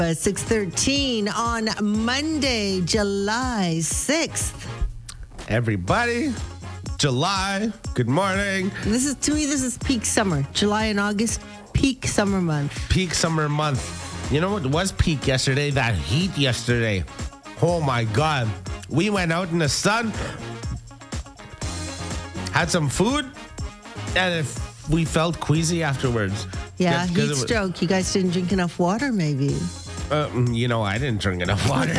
6:13 on Monday, July 6th. Everybody, July, good morning. This is peak summer. July and August, peak summer month. Peak summer month. You know what was peak yesterday? That heat yesterday. Oh my God. We went out in the sun, had some food, and if we felt queasy afterwards. Yeah, heat stroke. You guys didn't drink enough water, maybe. I didn't drink enough water.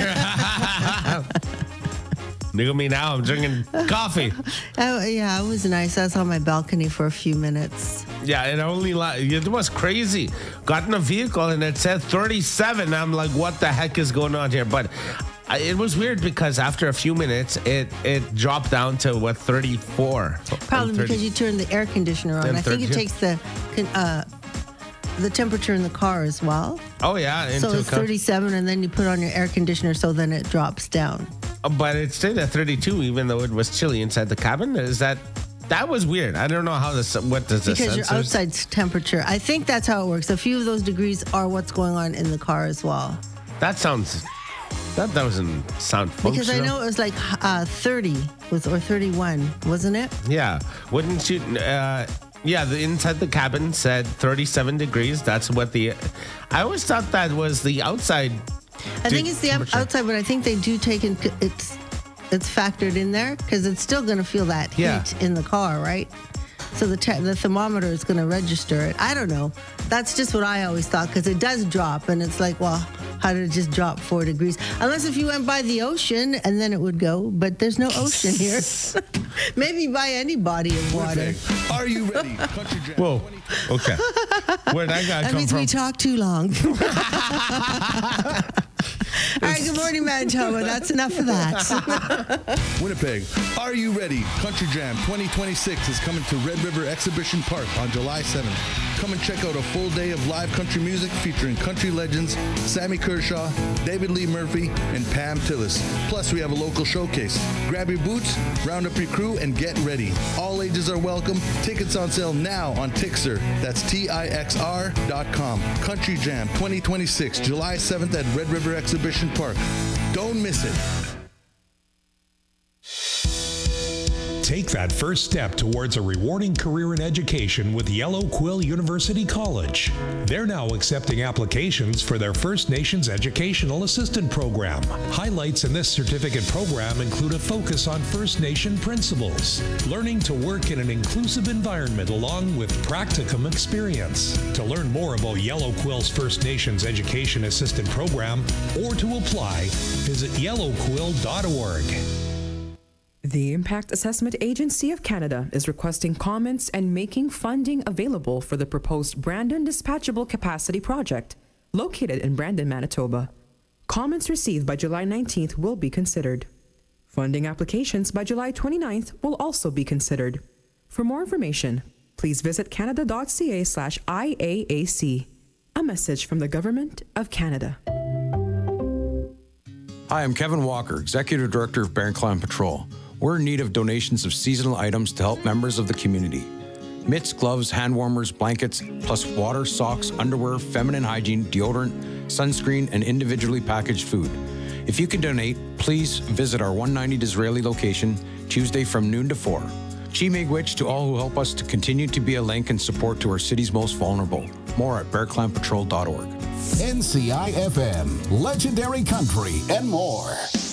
Look at me now. I'm drinking coffee. Oh, yeah, it was nice. I was on my balcony for a few minutes. Yeah, it was crazy. Got in a vehicle and it said 37. I'm like, what the heck is going on here? But it was weird because after a few minutes, it dropped down to 34. Probably because you turned the air conditioner on. I think it takes the temperature in the car as well. Oh, yeah. So it's 37, and then you put on your air conditioner, so then it drops down. But it stayed at 32, even though it was chilly inside the cabin. That was weird. I don't know what does the because your outside temperature. I think that's how it works. A few of those degrees are what's going on in the car as well. That doesn't sound functional. Because I know it was like 30 or 31, wasn't it? Yeah. Wouldn't you? The inside the cabin said 37 degrees. That's what I always thought that was the outside. I think it's the outside, but I think they do take it's factored in there because it's still going to feel that heat in the car, right? So the thermometer is going to register it. I don't know. That's just what I always thought because it does drop, and it's like, well, how did it just drop 4 degrees? Unless if you went by the ocean, and then it would go. But there's no ocean here. Maybe by any body of water. Are you ready? Country Jam. Whoa. Okay. Where'd that guy come from? That means we talk too long. All right, good morning, Manitoba. That's enough of that. Winnipeg, are you ready? Country Jam 2026 is coming to Red River Exhibition Park on July 7th. Come and check out a full day of live country music featuring country legends Sammy Kershaw, David Lee Murphy, and Pam Tillis. Plus, we have a local showcase. Grab your boots, round up your crew, and get ready. All ages are welcome. Tickets on sale now on Tixr. That's TIXR.com. Country Jam 2026, July 7th at Red River Exhibition Park. Don't miss it. Take that first step towards a rewarding career in education with Yellow Quill University College. They're now accepting applications for their First Nations Educational Assistant Program. Highlights in this certificate program include a focus on First Nation principles, learning to work in an inclusive environment along with practicum experience. To learn more about Yellow Quill's First Nations Education Assistant Program or to apply, visit yellowquill.org. The Impact Assessment Agency of Canada is requesting comments and making funding available for the proposed Brandon Dispatchable Capacity Project, located in Brandon, Manitoba. Comments received by July 19th will be considered. Funding applications by July 29th will also be considered. For more information, please visit canada.ca/IAAC. A message from the Government of Canada. Hi, I'm Kevin Walker, Executive Director of Bear Clan Patrol. We're in need of donations of seasonal items to help members of the community. Mitts, gloves, hand warmers, blankets, plus water, socks, underwear, feminine hygiene, deodorant, sunscreen, and individually packaged food. If you can donate, please visit our 190 Disraeli location Tuesday from noon to 4. Chi Miigwech to all who help us to continue to be a link and support to our city's most vulnerable. More at bearclanpatrol.org. NCIFM, Legendary Country, and more.